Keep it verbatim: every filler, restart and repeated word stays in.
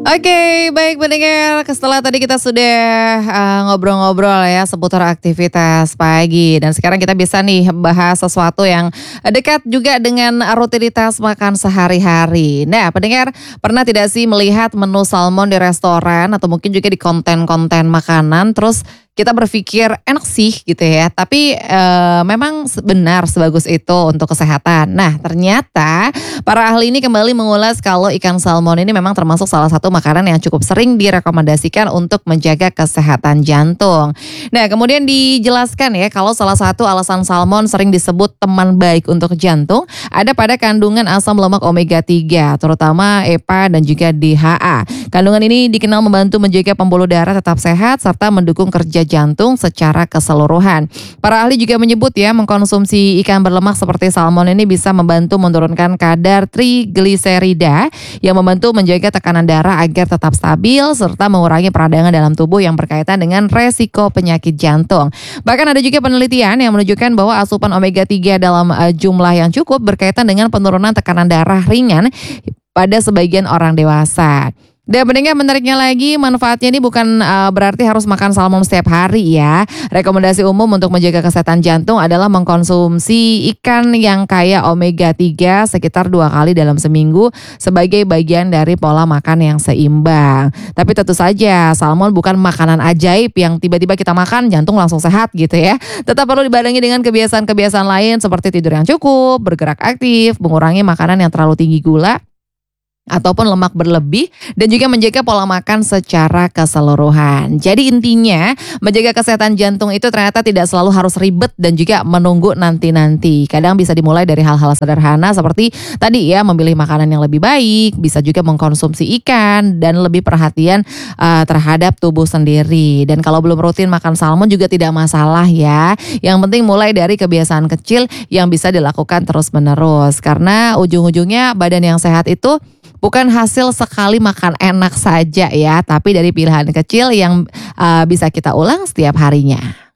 Oke, baik pendengar. Setelah tadi kita sudah uh, ngobrol-ngobrol ya seputar aktivitas pagi. Dan sekarang kita bisa nih bahas sesuatu yang dekat juga dengan rutinitas makan sehari-hari. Nah, pendengar, pernah tidak sih melihat menu salmon di restoran atau mungkin juga di konten-konten makanan, terus kita berpikir enak sih gitu ya, tapi e, memang benar sebagus itu untuk kesehatan. Nah, ternyata para ahli ini kembali mengulas kalau ikan salmon ini memang termasuk salah satu makanan yang cukup sering direkomendasikan untuk menjaga kesehatan jantung. Nah, kemudian dijelaskan ya kalau salah satu alasan salmon sering disebut teman baik untuk jantung ada pada kandungan asam lemak omega tiga, terutama E P A dan juga D H A. Kandungan ini dikenal membantu menjaga pembuluh darah tetap sehat serta mendukung kerja jantung secara keseluruhan. Para ahli juga menyebut ya, mengkonsumsi ikan berlemak seperti salmon ini bisa membantu menurunkan kadar trigliserida yang membantu menjaga tekanan darah agar tetap stabil serta mengurangi peradangan dalam tubuh yang berkaitan dengan resiko penyakit jantung. Bahkan ada juga penelitian yang menunjukkan bahwa asupan omega tiga dalam uh, jumlah yang cukup berkaitan dengan penurunan tekanan darah ringan pada sebagian orang dewasa. Dan pendengar, menariknya lagi, manfaatnya ini bukan uh, berarti harus makan salmon setiap hari ya. Rekomendasi umum untuk menjaga kesehatan jantung adalah mengkonsumsi ikan yang kaya omega tiga sekitar dua kali dalam seminggu sebagai bagian dari pola makan yang seimbang. Tapi tentu saja salmon bukan makanan ajaib yang tiba-tiba kita makan jantung langsung sehat gitu ya. Tetap perlu dibarengi dengan kebiasaan-kebiasaan lain seperti tidur yang cukup, bergerak aktif, mengurangi makanan yang terlalu tinggi gula ataupun lemak berlebih, dan juga menjaga pola makan secara keseluruhan. Jadi intinya menjaga kesehatan jantung itu ternyata tidak selalu harus ribet dan juga menunggu nanti-nanti. Kadang bisa dimulai dari hal-hal sederhana seperti tadi ya, memilih makanan yang lebih baik, bisa juga mengkonsumsi ikan dan lebih perhatian uh, terhadap tubuh sendiri. Dan kalau belum rutin makan salmon juga tidak masalah ya. Yang penting mulai dari kebiasaan kecil yang bisa dilakukan terus-menerus. Karena ujung-ujungnya badan yang sehat itu bukan hasil sekali makan enak saja ya, tapi dari pilihan kecil yang uh, bisa kita ulang setiap harinya.